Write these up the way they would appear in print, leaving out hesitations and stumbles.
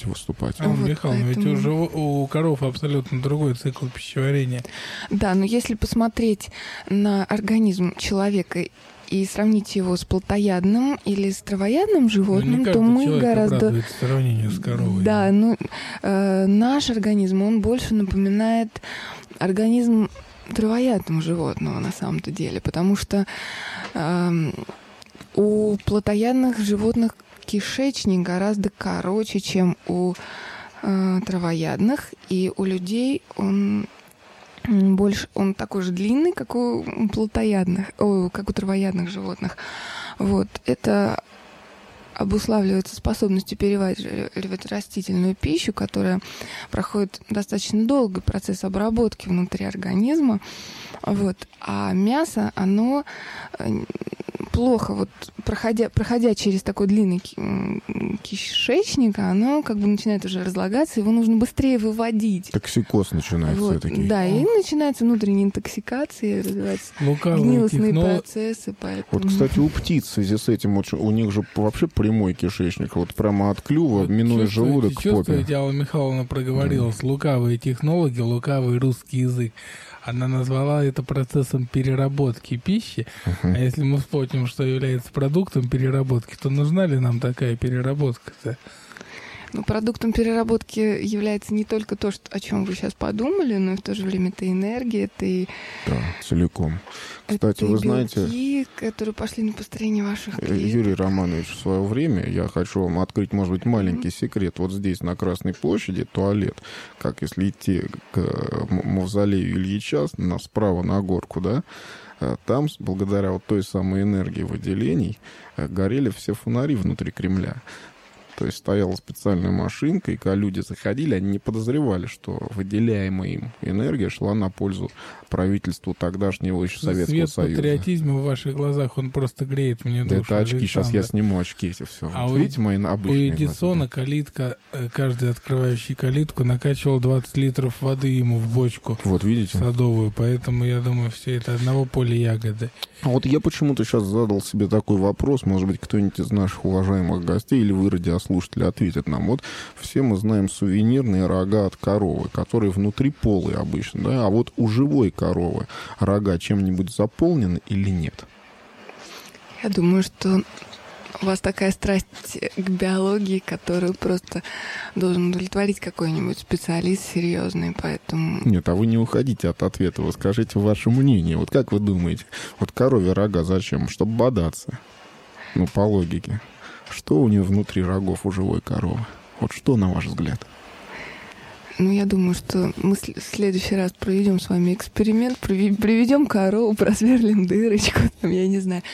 будете выступать. Вот, Михаил, поэтому... ведь уже у коров абсолютно другой цикл пищеварения. Да, но если посмотреть на организм человека и сравнить его с плотоядным или с травоядным животным, то мы гораздо... в сравнении с коровой. Да, ну, наш организм, он больше напоминает организм травоядного животного на самом-то деле, потому что у плотоядных животных кишечник гораздо короче, чем у травоядных, и у людей он такой же длинный, как у как у травоядных животных. Вот. Это обуславливается способностью переваривать растительную пищу, которая проходит достаточно долгий процесс обработки внутри организма. Вот. А мясо, оно плохо, вот, проходя через такой длинный кишечник, оно как бы начинает уже разлагаться, его нужно быстрее выводить. Токсикоз начинается вот, все-таки. Да, и начинается внутренняя интоксикация, развиваются гнилостные процессы. Поэтому... Вот, кстати, у птиц в связи с этим, у них же вообще прямой кишечник, вот прямо от клюва, вот минуя желудок к попе. Чувствуете, Алла Михайловна проговорилась, лукавые технологии, лукавый русский язык. Она назвала это процессом переработки пищи. А если мы вспомним, что является продуктом переработки, то нужна ли нам такая переработка-то? Ну, продуктом переработки является не только то, о чем вы сейчас подумали, но и в то же время это энергия, это и... Да, целиком. Кстати, вы знаете... белки, которые пошли на построение ваших клеток. Юрий Романович, в свое время я хочу вам открыть, может быть, маленький секрет. Вот здесь, на Красной площади, туалет, как если идти к мавзолею Ильича, справа на горку, да, там, благодаря вот той самой энергии выделений, горели все фонари внутри Кремля. То есть стояла специальная машинка, и когда люди заходили, они не подозревали, что выделяемая им энергия шла на пользу правительству тогдашнего еще Советского Союза. Свет патриотизма в ваших глазах, он просто греет мне душу. Это очки, сейчас я сниму очки эти все. А вот, видите, мои обычные. У Эдисона калитка, каждый открывающий калитку накачивал 20 литров воды ему в бочку. Вот видите? Садовую, поэтому я думаю, все это одного поля ягоды. А вот я почему-то сейчас задал себе такой вопрос, может быть, кто-нибудь из наших уважаемых гостей или вы, радиослушатели, ответит нам. Вот все мы знаем сувенирные рога от коровы, которые внутри полые обычно, да, а вот у живой коровы рога чем-нибудь заполнены или нет? Я думаю, что у вас такая страсть к биологии, которую просто должен удовлетворить какой-нибудь специалист серьезный, поэтому... Нет, а вы не уходите от ответа, вы скажите ваше мнение. Вот как вы думаете, вот корове рога зачем? Чтобы бодаться? Ну, по логике. Что у нее внутри рогов у живой коровы? Вот что, на ваш взгляд? Ну, я думаю, что мы в следующий раз проведем с вами эксперимент, приведем корову, просверлим дырочку, там, я не знаю.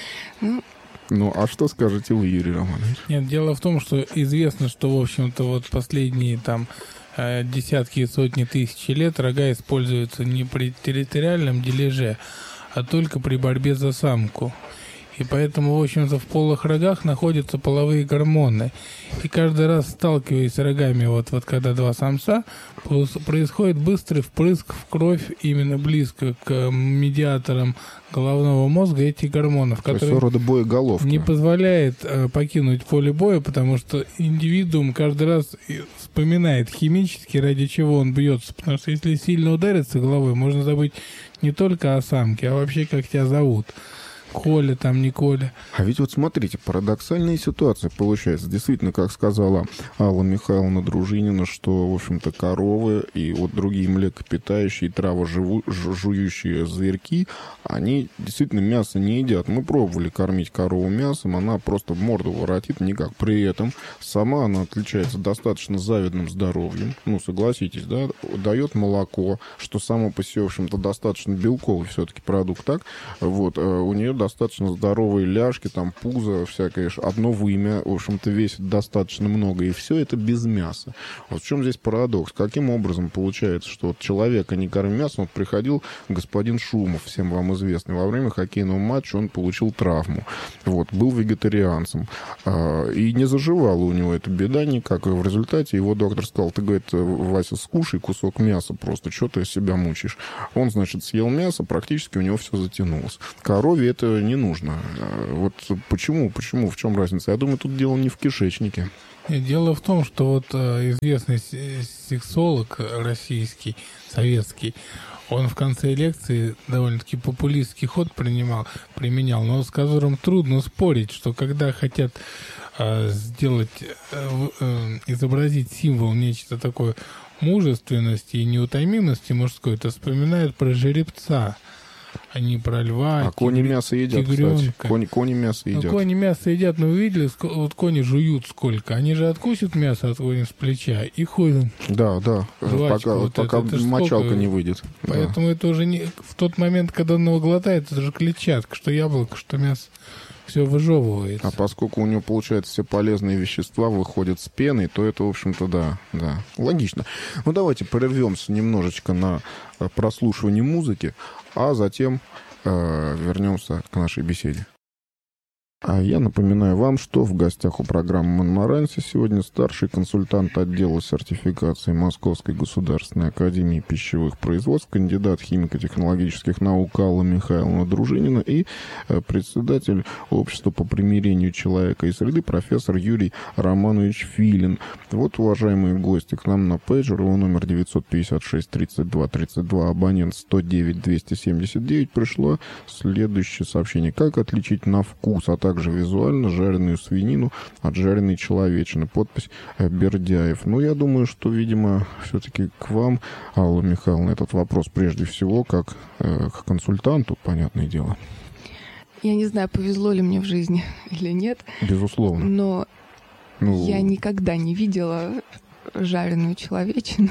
Ну, а что скажете вы, Юрий Романович? Нет, дело в том, что известно, что, в общем-то, вот последние там десятки и сотни тысяч лет рога используются не при территориальном дележе, а только при борьбе за самку. И поэтому, в общем-то, в полых рогах находятся половые гормоны. И каждый раз, сталкиваясь с рогами, вот когда два самца, происходит быстрый впрыск в кровь именно близко к медиаторам головного мозга этих гормонов, которые не позволяет покинуть поле боя, потому что индивидуум каждый раз вспоминает химически, ради чего он бьется. Потому что если сильно удариться головой, можно забыть не только о самке, а вообще, как тебя зовут. Коля там, не Коля. А ведь вот смотрите, парадоксальная ситуация получается. Действительно, как сказала Алла Михайловна Дружинина, что, в общем-то, коровы и вот другие млекопитающие, травожующие зверьки, они действительно мясо не едят. Мы пробовали кормить корову мясом, она просто морду воротит никак. При этом сама она отличается достаточно завидным здоровьем. Ну, согласитесь, да? Дает молоко, что само по себе, в общем-то, достаточно белковый все-таки продукт, так? Вот, у нее достаточно здоровые ляжки, там пузо всякое, одно вымя, в общем-то, весит достаточно много, и все это без мяса. Вот в чем здесь парадокс? Каким образом получается, что вот человека не кормят мясом? Вот приходил господин Шумов, всем вам известный, во время хоккейного матча он получил травму. Вот, был вегетарианцем. И не заживала у него эта беда никак. И в результате его доктор сказал: ты, говорит, Вася, скушай кусок мяса просто, что ты себя мучаешь. Он, значит, съел мясо, практически у него все затянулось. Корове это не нужно. Вот почему, в чем разница? Я думаю, тут дело не в кишечнике. Дело в том, что вот известный сексолог российский, советский, он в конце лекции довольно-таки популистский ход применял, но с которым трудно спорить, что когда хотят изобразить символ нечто такое мужественности и неутомимости мужской, то вспоминают про жеребца, а не про льва. А кони мясо едят, тигренка. кстати. Кони мясо едят. Кони мясо едят, но вы видели, вот кони жуют сколько? Они же откусят мясо от кони с плеча и ходят. Да. Жвачка, пока мочалка сколько? не выйдет. Поэтому это уже не в тот момент, когда он его глотает, это же клетчатка, что яблоко, что мясо. Все выжевывается. А поскольку у него, получается, все полезные вещества выходят с пеной, то это, в общем-то, да, логично. Ну, давайте прервемся немножечко на прослушивание музыки, а затем вернемся к нашей беседе. А я напоминаю вам, что в гостях у программы «Монмаранси» сегодня старший консультант отдела сертификации Московской государственной академии пищевых производств, кандидат химико-технологических наук Алла Михайловна Дружинина и председатель общества по примирению человека и среды профессор Юрий Романович Филин. Вот, уважаемые гости, к нам на пейджер, его номер 956-32-32, абонент 109-279, пришло следующее сообщение. Как отличить на вкус, а также визуально жареную свинину от жареной человечины? Подпись Бердяев. Ну, я думаю, что, видимо, все-таки к вам, Алла Михайловна, этот вопрос прежде всего как к консультанту, понятное дело. Я не знаю, повезло ли мне в жизни или нет. Безусловно. Но я никогда не видела жареную человечину.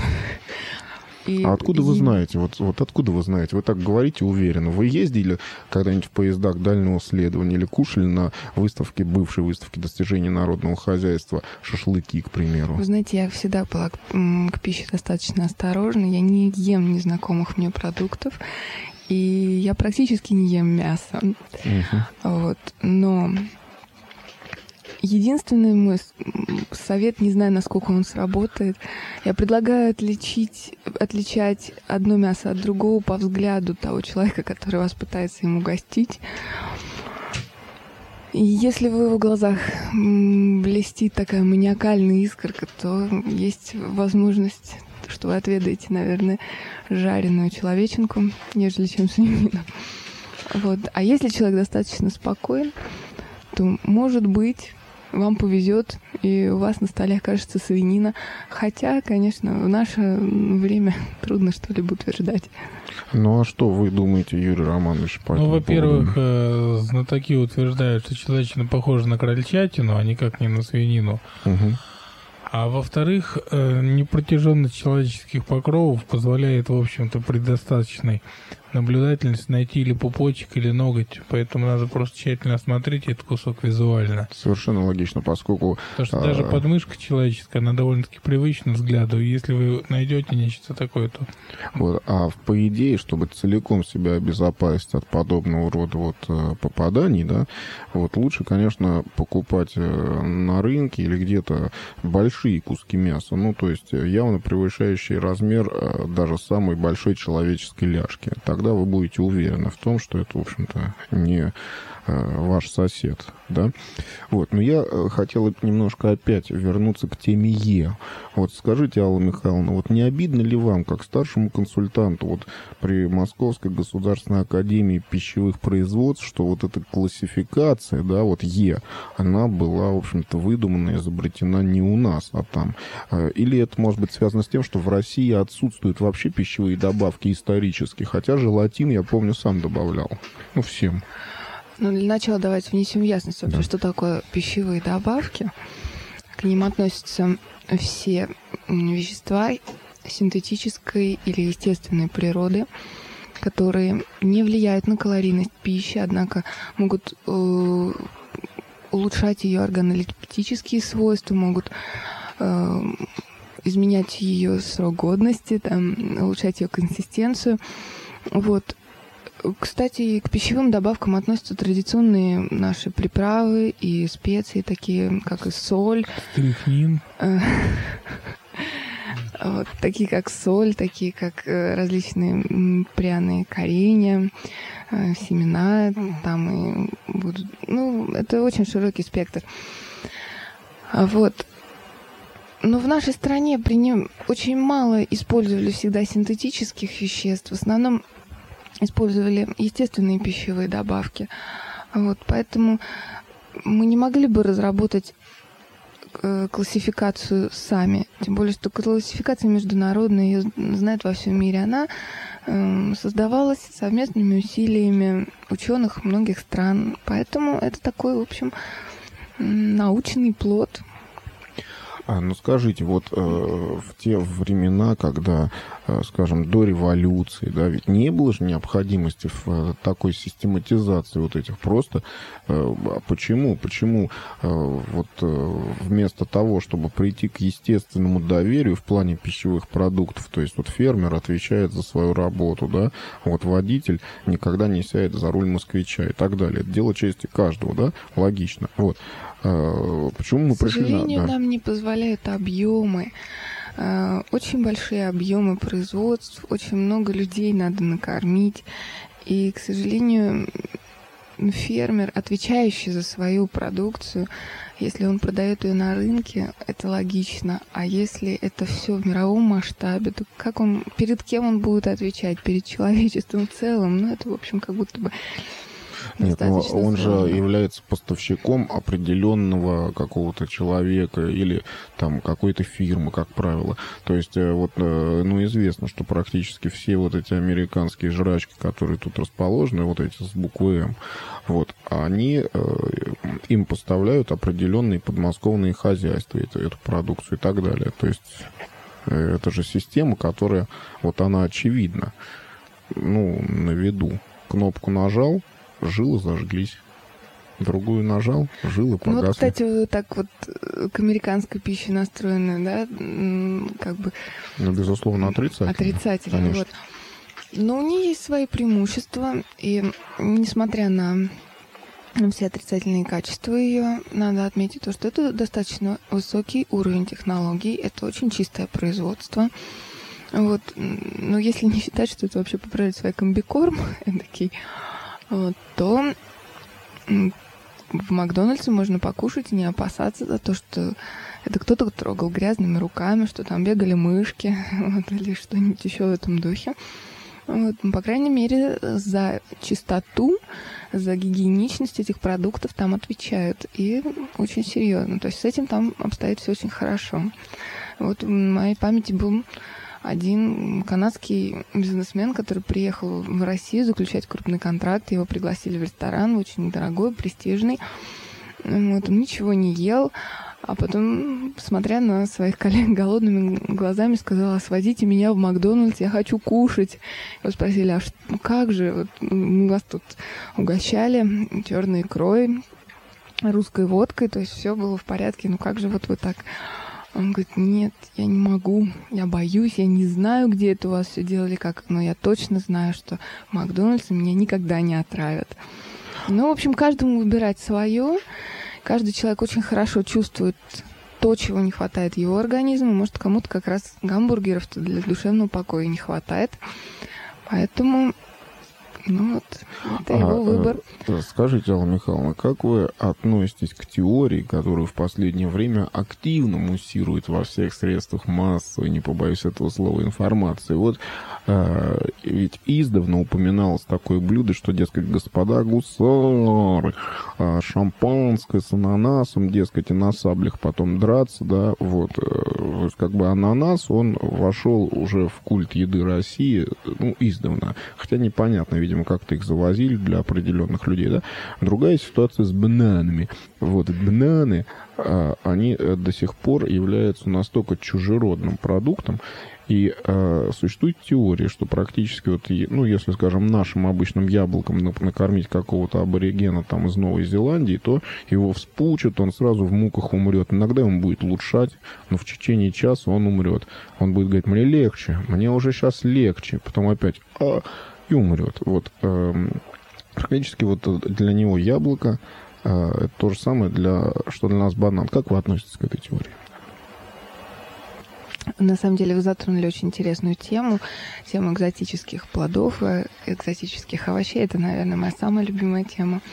А откуда вы знаете? Вот откуда вы знаете? Вы так говорите уверенно. Вы ездили когда-нибудь в поездах дальнего следования или кушали на выставке, бывшей выставке достижений народного хозяйства, шашлыки, к примеру? Вы знаете, я всегда была к пище достаточно осторожна. Я не ем незнакомых мне продуктов. И я практически не ем мясо. Вот. Но единственный мой совет, не знаю, насколько он сработает, я предлагаю отличать одно мясо от другого по взгляду того человека, который вас пытается им угостить. И если в его глазах блестит такая маниакальная искорка, то есть возможность, что вы отведаете, наверное, жареную человеченку, нежели чем свинину. Вот. А если человек достаточно спокоен, то, может быть, вам повезет, и у вас на столе окажется свинина. Хотя, конечно, в наше время трудно что-либо утверждать. Ну, а что вы думаете, Юрий Романович, по этому во-первых, знатоки утверждают, что человечина похожа на крольчатину, а никак не на свинину. А во-вторых, непротяженность человеческих покровов позволяет, в общем-то, при достаточной наблюдательности найти или пупочек, или ноготь. Поэтому надо просто тщательно осмотреть этот кусок визуально. Совершенно логично, поскольку... Потому что даже подмышка человеческая, она довольно-таки привычна взгляду. И если вы найдете нечто такое, то... Вот, а по идее, чтобы целиком себя обезопасить от подобного рода попаданий, да, лучше, конечно, покупать на рынке или где-то большие куски мяса. Ну, то есть явно превышающий размер даже самой большой человеческой ляжки. Тогда вы будете уверены в том, что это, в общем-то, не ваш сосед, да. Вот, но я хотел немножко опять вернуться к теме Е. Вот скажите, Алла Михайловна, не обидно ли вам, как старшему консультанту при Московской государственной академии пищевых производств, что эта классификация, да, Е, она была, в общем-то, выдумана, изобретена не у нас, а там. Или это может быть связано с тем, что в России отсутствуют вообще пищевые добавки исторически, хотя желатин, я помню, сам добавлял. Всем. Для начала давайте внесем ясность вообще, что такое пищевые добавки. К ним относятся все вещества синтетической или естественной природы, которые не влияют на калорийность пищи, однако могут улучшать ее органолептические свойства, могут изменять ее срок годности, улучшать ее консистенцию. Кстати, к пищевым добавкам относятся традиционные наши приправы и специи, такие как и соль. Стрихнин. Вот, такие как соль, такие как различные пряные коренья, семена, там и будут... Ну, это очень широкий спектр. Вот. Но в нашей стране при нем очень мало использовали всегда синтетических веществ. В основном использовали естественные пищевые добавки. Вот, поэтому мы не могли бы разработать классификацию сами. Тем более, что классификация международная, ее знают во всем мире. Она создавалась совместными усилиями ученых многих стран. Поэтому это такой, в общем, научный плод. Ну скажите, вот в те времена, когда, скажем, до революции, да, ведь не было же необходимости в такой систематизации вот этих просто. Почему вот вместо того, чтобы прийти к естественному доверию в плане пищевых продуктов, то есть вот фермер отвечает за свою работу, да, вот водитель никогда не сядет за руль москвича и так далее. Это дело чести каждого, да, логично. Вот. Почему мы пришли на... К сожалению, нам не позволяют объемы. Очень большие объемы производств, очень много людей надо накормить. И, к сожалению, фермер, отвечающий за свою продукцию, если он продает ее на рынке, это логично. А если это все в мировом масштабе, то как он, перед кем он будет отвечать? Перед человечеством в целом? Ну, это, в общем, как будто бы... Нет, но он же является поставщиком определенного какого-то человека или там какой-то фирмы, как правило. То есть вот, ну, известно, что практически все вот эти американские жрачки, которые тут расположены, вот эти с буквы М, вот, они им поставляют определенные подмосковные хозяйства, эту продукцию и так далее. То есть это же система, которая, вот она очевидна, ну, на виду. Кнопку нажал, жилы зажглись. Другую нажал, жилы погасли. Ну, вот, кстати, вы так вот к американской пище настроены, да, как бы... Ну, безусловно, отрицательно. Отрицательно, конечно. вот. Но у нее есть свои преимущества, и несмотря на все отрицательные качества ее, надо отметить то, что это достаточно высокий уровень технологий, это очень чистое производство. Вот. Но если не считать, что это вообще поправить свой комбикорм, такие, вот, то в Макдональдсе можно покушать и не опасаться за то, что это кто-то трогал грязными руками, что там бегали мышки, вот, или что-нибудь еще в этом духе. Вот, по крайней мере, за чистоту, за гигиеничность этих продуктов там отвечают. И очень серьезно. То есть с этим там обстоит все очень хорошо. Вот в моей памяти был один канадский бизнесмен, который приехал в Россию заключать крупный контракт. Его пригласили в ресторан, очень дорогой, престижный. Вот, он ничего не ел, а потом, смотря на своих коллег голодными глазами, сказал: свозите меня в Макдональдс, я хочу кушать. Его спросили: а что, как же, вот, мы вас тут угощали черной икрой, русской водкой, то есть все было в порядке, ну как же вот вы так... Он говорит: нет, я не могу, я боюсь, я не знаю, где это у вас все делали, как, но я точно знаю, что в Макдональдсе меня никогда не отравят. Ну, в общем, каждому выбирать свое. Каждый человек очень хорошо чувствует то, чего не хватает его организму. Может, кому-то как раз гамбургеров для душевного покоя не хватает. Поэтому... Ну вот, это его выбор. Скажите, Алла Михайловна, как вы относитесь к теории, которую в последнее время активно муссирует во всех средствах массовой, не побоюсь этого слова, информации? Вот ведь издавна упоминалось такое блюдо, что, дескать, господа гусары, шампанское с ананасом, дескать, и на саблях потом драться, да, вот. То есть, как бы ананас, он вошел уже в культ еды России, ну, издавна. Хотя непонятно, видимо, как-то их завозили для определенных людей, да. Другая ситуация с бананами. Вот, бананы, они до сих пор являются настолько чужеродным продуктом, и существует теория, что практически, вот, ну, если, скажем, нашим обычным яблоком накормить какого-то аборигена там из Новой Зеландии, то его вспучат, он сразу в муках умрет. Иногда он будет улучшать, но в течение часа он умрет. Он будет говорить: мне легче, мне уже сейчас легче, потом опять и умрет. Вот, практически вот для него яблоко это то же самое, что для нас банан. Как вы относитесь к этой теории? На самом деле вы затронули очень интересную тему экзотических плодов, экзотических овощей. Это, наверное, моя самая любимая тема.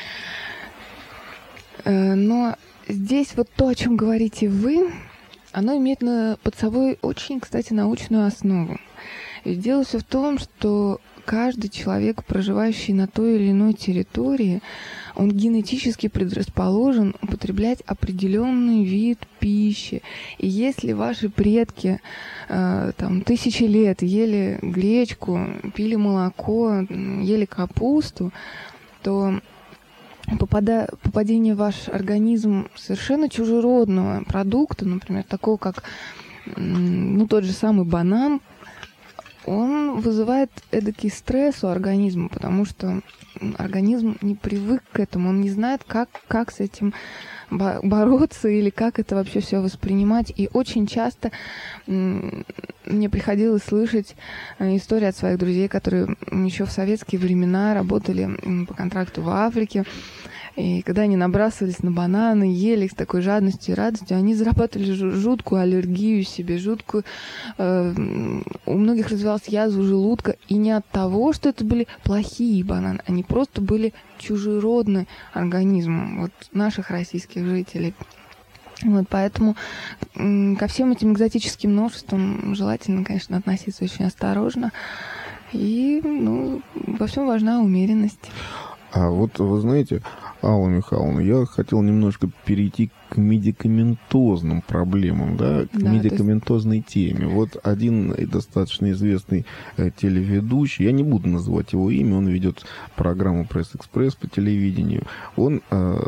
Но здесь вот то, о чем говорите вы, оно имеет под собой очень, кстати, научную основу. Ведь дело все в том, что каждый человек, проживающий на той или иной территории, он генетически предрасположен употреблять определенный вид пищи. И если ваши предки там, тысячи лет ели гречку, пили молоко, ели капусту, то попадение в ваш организм совершенно чужеродного продукта, например, такого как тот же самый банан, он вызывает эдакий стресс у организма, потому что организм не привык к этому, он не знает, как с этим бороться или как это вообще все воспринимать. И очень часто мне приходилось слышать истории от своих друзей, которые еще в советские времена работали по контракту в Африке. И когда они набрасывались на бананы, ели их с такой жадностью и радостью, они зарабатывали жуткую аллергию себе, жуткую... у многих развивалась язва желудка. И не от того, что это были плохие бананы, они просто были чужеродны организму вот наших российских жителей. Вот, поэтому ко всем этим экзотическим новшествам желательно, конечно, относиться очень осторожно. И во всем важна умеренность. А вот вы знаете, Алла Михайловна, я хотел немножко перейти к медикаментозным проблемам, к медикаментозной теме. Вот один достаточно известный телеведущий, я не буду называть его имя, он ведет программу «Пресс-экспресс» по телевидению. Он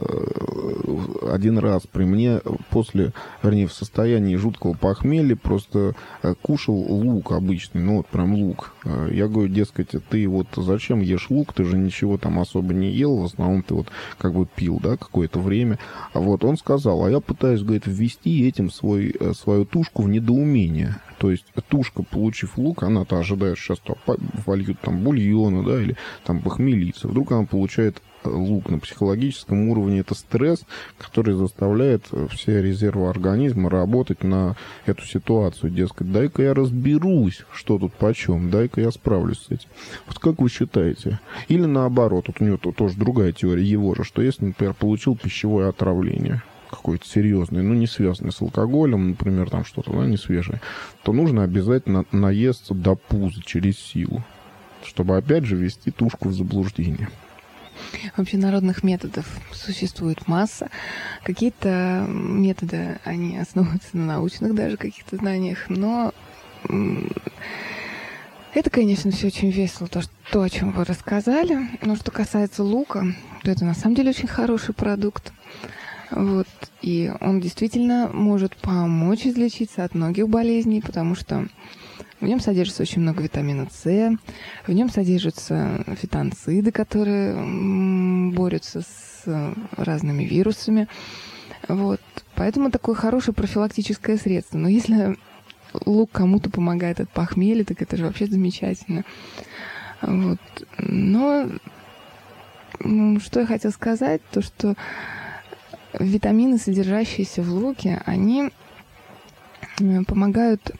один раз при мне в состоянии жуткого похмелья просто кушал лук обычный, прям лук. Я говорю, дескать, ты вот зачем ешь лук, ты же ничего там особо не ел, в основном ты вот как бы пил, какое-то время. А вот он сказал, а я пытаюсь, говорит, ввести этим свою тушку в недоумение. То есть тушка, получив лук, она-то ожидает, что сейчас вольют там бульона, или там похмелиться. Вдруг она получает лук на психологическом уровне. Это стресс, который заставляет все резервы организма работать на эту ситуацию. Дескать, дай-ка я разберусь, что тут почем, дай-ка я справлюсь с этим. Вот как вы считаете? Или наоборот, вот у него тоже другая теория его же, что если, например, получил пищевое отравление, какой-то серьезный, не связанный с алкоголем, например, там что-то, не свежее, то нужно обязательно наесться до пуза через силу, чтобы опять же ввести тушку в заблуждение. Вообще народных методов существует масса. Какие-то методы, они основываются на научных даже каких-то знаниях, но это, конечно, все очень весело, то, о чем вы рассказали. Но что касается лука, то это на самом деле очень хороший продукт. Вот. И он действительно может помочь излечиться от многих болезней, потому что в нем содержится очень много витамина С, в нем содержатся фитонциды, которые борются с разными вирусами. Вот. Поэтому такое хорошее профилактическое средство. Но если лук кому-то помогает от похмелья, так это же вообще замечательно. Вот. Но что я хотела сказать, то что витамины, содержащиеся в луке, они помогают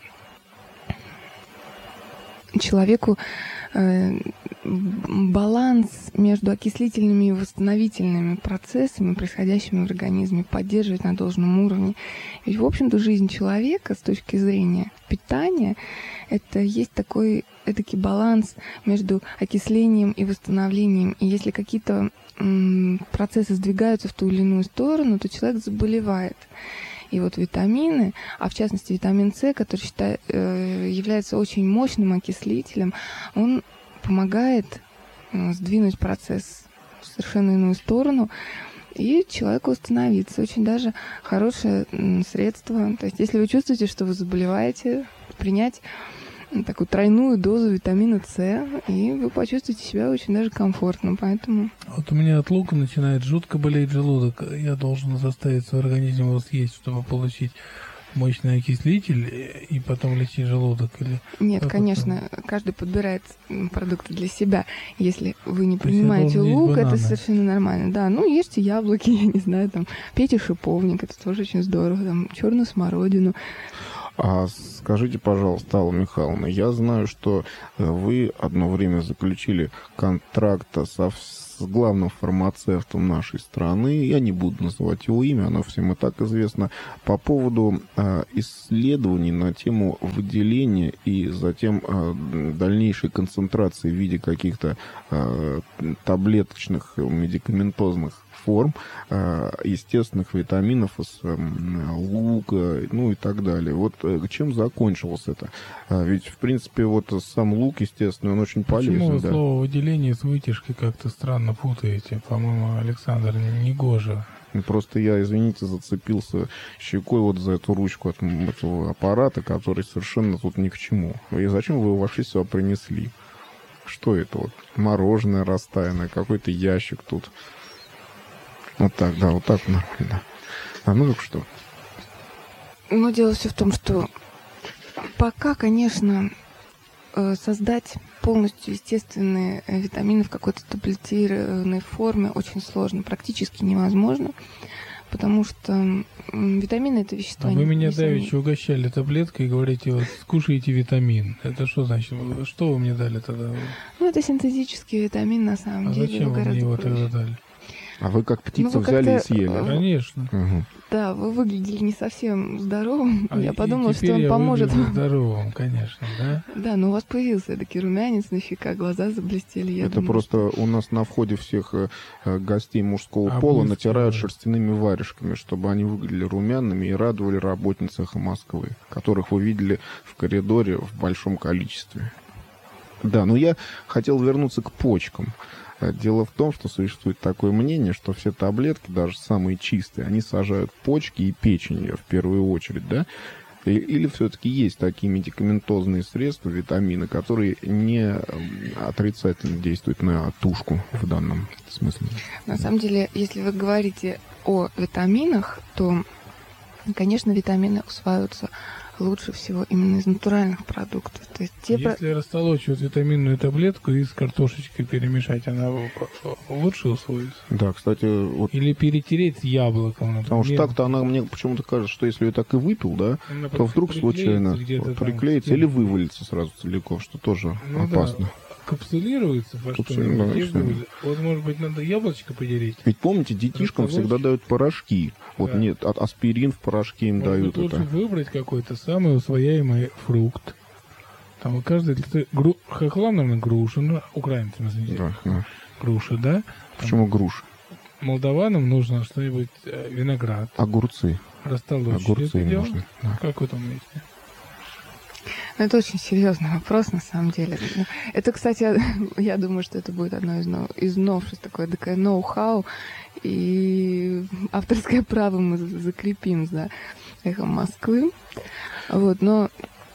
человеку баланс между окислительными и восстановительными процессами, происходящими в организме, поддерживать на должном уровне. Ведь, в общем-то, жизнь человека с точки зрения питания — это есть такой эдакий баланс между окислением и восстановлением. И если какие-то процессы сдвигаются в ту или иную сторону, то человек заболевает. И вот витамины, а в частности витамин С, который является очень мощным окислителем, он помогает сдвинуть процесс в совершенно иную сторону и человеку восстановиться. Очень даже хорошее средство. То есть если вы чувствуете, что вы заболеваете, принять такую тройную дозу витамина С, и вы почувствуете себя очень даже комфортно, поэтому... Вот у меня от лука начинает жутко болеть желудок. Я должен заставить свой организм его съесть, чтобы получить мощный окислитель и потом лечить желудок? Или нет, конечно, каждый подбирает продукты для себя. Если вы не принимаете лук, это совершенно нормально. Да, ешьте яблоки, я не знаю, пейте шиповник, это тоже очень здорово, черную смородину. А скажите, пожалуйста, Алла Михайловна, я знаю, что вы одно время заключили контракт с главным фармацевтом нашей страны. Я не буду называть его имя, оно всем и так известно. По поводу исследований на тему выделения и затем дальнейшей концентрации в виде каких-то таблеточных медикаментозных форм, естественных витаминов из лука, ну и так далее. Вот чем закончилось это? Ведь, в принципе, вот сам лук, естественно, он очень полезен. Почему вы да? слово выделение с вытяжкой как-то странно путаете? По-моему, Александр, негоже. Просто я, извините, зацепился щекой вот за эту ручку от этого аппарата, который совершенно тут ни к чему. И зачем вы его вообще сюда принесли? Что это вот? Мороженое растаянное, какой-то ящик тут. Вот так, да, вот так нормально. А ну так что? Но дело все в том, что пока, конечно, создать полностью естественные витамины в какой-то таблетированной форме очень сложно, практически невозможно, потому что витамины — это вещества. Вы меня давеча угощали таблеткой и говорите, вот, скушайте витамин. Это что значит? Что вы мне дали тогда? Ну, это синтетический витамин, на самом деле. Зачем вы мне его тогда дали? А вы как птицу взяли и съели? Конечно. Угу. Да, вы выглядели не совсем здоровым. Я подумала, что он поможет вам. Здоровым, конечно, да? Да, но у вас появился такой румянец на щеках, глаза заблестели. Это просто у нас на входе всех гостей мужского пола натирают шерстяными варежками, чтобы они выглядели румяными и радовали работниц «Эхо Москвы», которых вы видели в коридоре в большом количестве. Да, но я хотел вернуться к почкам. Дело в том, что существует такое мнение, что все таблетки, даже самые чистые, они сажают почки и печень в первую очередь, да? Или все-таки есть такие медикаментозные средства, витамины, которые не отрицательно действуют на тушку в данном смысле? На самом деле, если вы говорите о витаминах, то, конечно, витамины усваиваются лучше всего именно из натуральных продуктов. То есть если растолочь вот витаминную таблетку и с картошечкой перемешать, она лучше усвоится? Да, кстати... Вот... Или перетереть с яблоком, например. Потому что так-то она мне почему-то кажется, что если ее так и выпил, да, то вдруг случайно приклеится или вывалится сразу целиком, что тоже опасно. Да. Капсулируется во что-нибудь. Вот, может быть, надо яблочко поделить. Ведь помните, детишкам всегда дают порошки. Вот да. Нет, аспирин в порошке им дают. Лучше выбрать какой-то самый усвояемый фрукт. Там у каждой... Хохлам, наверное, груша. Ну, украинцам, извините. Да. Груша, да? Почему груша? Молдаванам нужно что-нибудь, виноград. Огурцы. Растолочь. Огурцы нужны. Да. Как вы думаете? Ну, это очень серьезный вопрос, на самом деле. Это, кстати, я думаю, что это будет одно из новшеств, такое ноу-хау, и авторское право мы закрепим за «Эхом Москвы». Вот, но...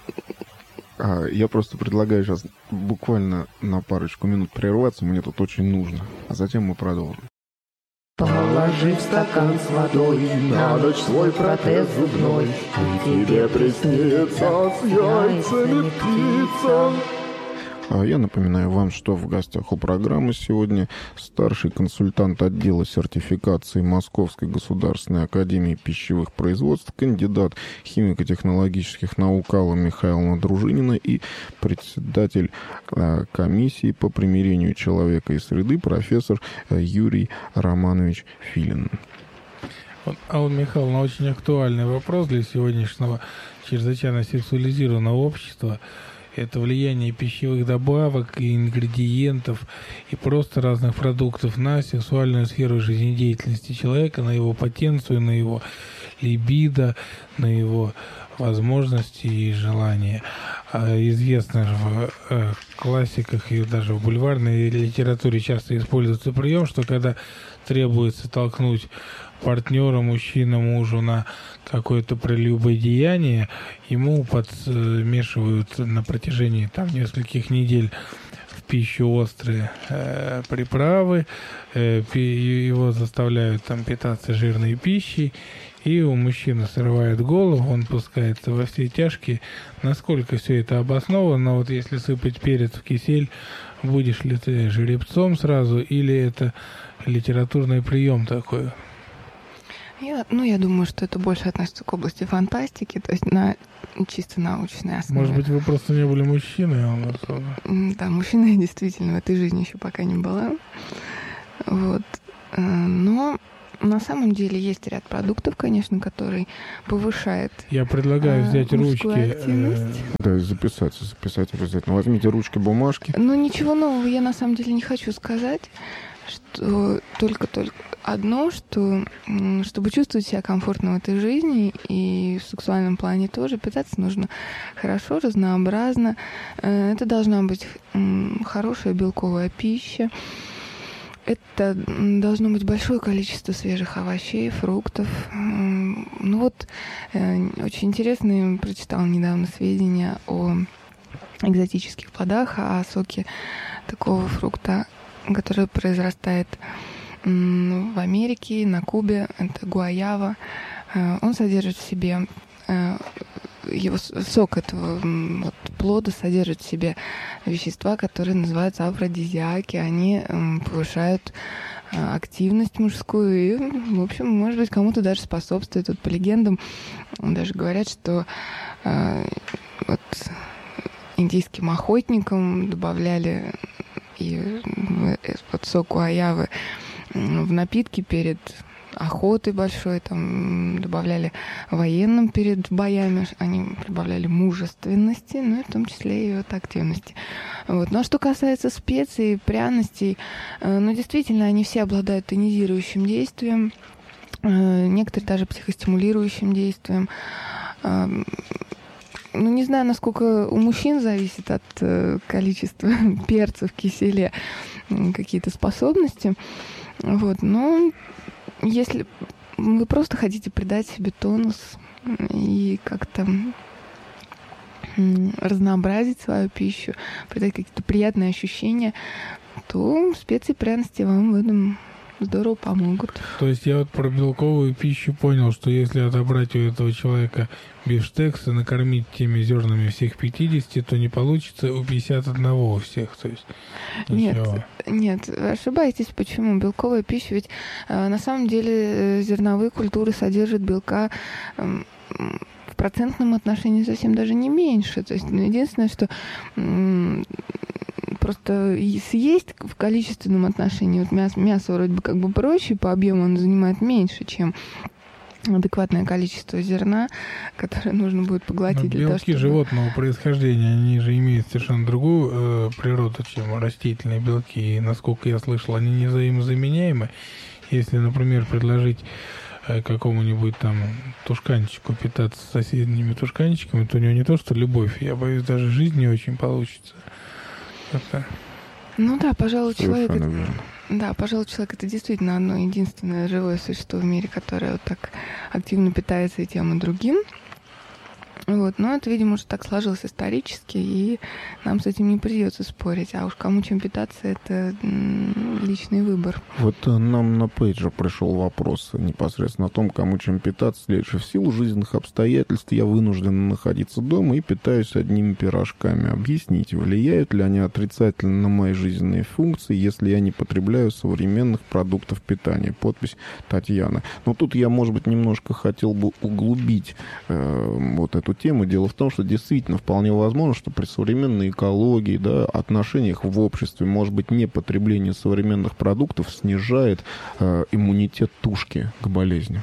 Я просто предлагаю сейчас буквально на парочку минут прерваться, мне тут очень нужно, а затем мы продолжим. Положи в стакан с водой на ночь свой протез зубной, и тебе приснится с яйцами птица. Я напоминаю вам, что в гостях у программы сегодня старший консультант отдела сертификации Московской государственной академии пищевых производств, кандидат химико-технологических наук Алла Михайловна Дружинина и председатель комиссии по примирению человека и среды профессор Юрий Романович Филин. Алла Михайловна, очень актуальный вопрос для сегодняшнего чрезвычайно сексуализированного общества. Это влияние пищевых добавок и ингредиентов и просто разных продуктов на сексуальную сферу жизнедеятельности человека, на его потенцию, на его либидо, на его возможности и желания. Известно же в классиках и даже в бульварной литературе часто используется прием, что когда требуется толкнуть партнера, мужчина, мужу на какое-то прелюбодеяние, ему подмешивают на протяжении нескольких недель в пищу острые приправы, его заставляют питаться жирной пищей, и у мужчины срывает голову, он пускается во все тяжкие. Насколько все это обосновано? Вот если сыпать перец в кисель, будешь ли ты жеребцом сразу, или это литературный прием такой? Я думаю, что это больше относится к области фантастики, то есть на чисто научной основе. Может быть, вы просто не были мужчиной, а у нас... Да, мужчиной я действительно в этой жизни еще пока не была. Вот. Но на самом деле есть ряд продуктов, конечно, который повышает Я предлагаю взять ручки. Да, записать обязательно. Возьмите ручки, бумажки. Но ничего нового я на самом деле не хочу сказать, что только одно, что чтобы чувствовать себя комфортно в этой жизни и в сексуальном плане тоже, питаться нужно хорошо, разнообразно. Это должна быть хорошая белковая пища. Это должно быть большое количество свежих овощей, фруктов. Очень интересно, я прочитала недавно сведения о экзотических плодах, о соке такого фрукта, который произрастает в Америке, на Кубе. Это гуаява. Он содержит в себе... Сок этого плода содержит в себе вещества, которые называются афродизиаки. Они повышают активность мужскую и, в общем, может быть, кому-то даже способствует. Вот по легендам даже говорят, что индийским охотникам добавляли сок гуаявы в напитки перед охоты большой, там добавляли военным перед боями, они прибавляли мужественности, ну и в том числе и вот активности. Вот. Ну а что касается специй, пряностей, действительно, они все обладают тонизирующим действием, некоторые даже психостимулирующим действием. Не знаю, насколько у мужчин зависит от количества перцев в киселе какие-то способности. Вот. Но если вы просто хотите придать себе тонус и как-то разнообразить свою пищу, придать какие-то приятные ощущения, то специи и пряности вам в этом здорово помогут. То есть я вот про белковую пищу понял, что если отобрать у этого человека бифштекс и накормить теми зернами всех 50, то не получится у 51 у всех. То есть Нет, вы ошибаетесь. Почему? Белковая пища, ведь на самом деле зерновые культуры содержат белка в процентном отношении совсем даже не меньше. То есть единственное, что просто съесть в количественном отношении, вот мясо вроде бы как бы проще, по объему оно занимает меньше, чем адекватное количество зерна, которое нужно будет поглотить. Белки для того, чтобы... животного происхождения, они же имеют совершенно другую природу, чем растительные белки. И, насколько я слышал, они не взаимозаменяемы. Если, например, предложить какому-нибудь там тушканчику питаться соседними тушканчиками, то у него не то, что любовь, я боюсь, даже жизнь не очень получится. Это... Пожалуй, человек это действительно одно единственное живое существо в мире, которое вот так активно питается и тем, и другим. Вот. Но это, видимо, уже так сложилось исторически, и нам с этим не придется спорить. А уж кому чем питаться, это личный выбор. Вот нам на пейджер пришел вопрос непосредственно о том, кому чем питаться. Следующее. В силу жизненных обстоятельств я вынужден находиться дома и питаюсь одними пирожками. Объясните, влияют ли они отрицательно на мои жизненные функции, если я не потребляю современных продуктов питания? Подпись Татьяна. Но тут я, может быть, немножко хотел бы углубить вот эту тему. Дело в том, что действительно вполне возможно, что при современной экологии, отношениях в обществе, может быть, непотребление современных продуктов снижает иммунитет тушки к болезням.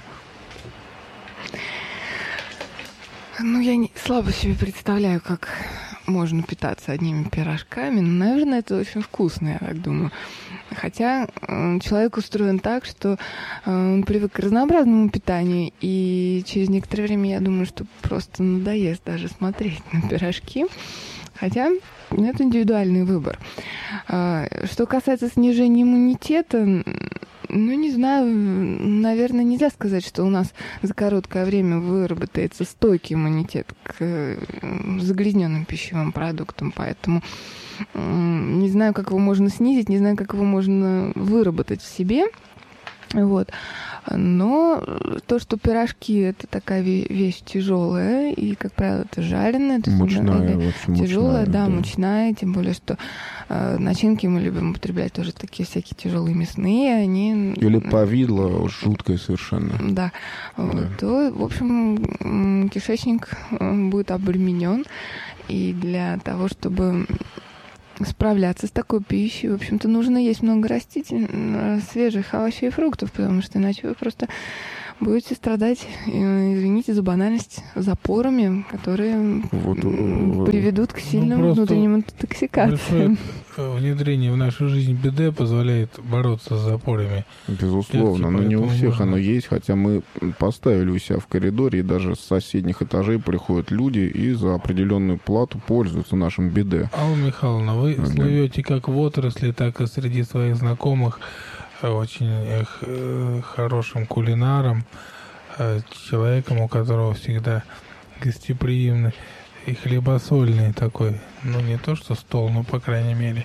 Я слабо себе представляю, как можно питаться одними пирожками. Наверное, это очень вкусно, я так думаю. Хотя человек устроен так, что он привык к разнообразному питанию, и через некоторое время, я думаю, что просто надоест даже смотреть на пирожки. Хотя это индивидуальный выбор. Что касается снижения иммунитета, не знаю, наверное, нельзя сказать, что у нас за короткое время выработается стойкий иммунитет к загрязненным пищевым продуктам, поэтому не знаю, как его можно снизить, не знаю, как его можно выработать в себе. Вот. Но то, что пирожки это такая вещь тяжелая, и, как правило, это жареная, то есть мучная, в общем, тяжелая, мучная, да, мучная, тем более, что начинки мы любим употреблять тоже такие всякие тяжелые мясные, они... Или повидло жуткое совершенно. Да. Вот, то, в общем, кишечник будет обременен, и для того, чтобы справляться с такой пищей, в общем-то, нужно есть много растительных, свежих овощей и фруктов, потому что иначе вы просто будете страдать, извините за банальность, запорами, которые приведут к сильным внутренним интоксикациям. Внедрение в нашу жизнь биде позволяет бороться с запорами. Безусловно, но не у всех оно есть, хотя мы поставили у себя в коридоре, и даже с соседних этажей приходят люди и за определенную плату пользуются нашим биде. Алла Михайловна, вы слывете как в отрасли, так и среди своих знакомых очень хорошим кулинаром, человеком, у которого всегда гостеприимный и хлебосольный такой, ну не то что стол, но по крайней мере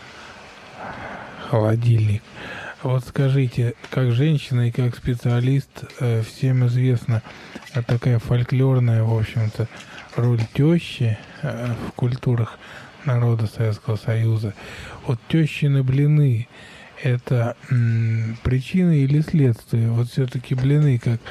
холодильник. Вот скажите, как женщина и как специалист, всем известна такая фольклорная, в общем-то, роль тещи в культурах народа Советского Союза. Вот тещины блины — это причина или следствие? Вот все-таки блины, как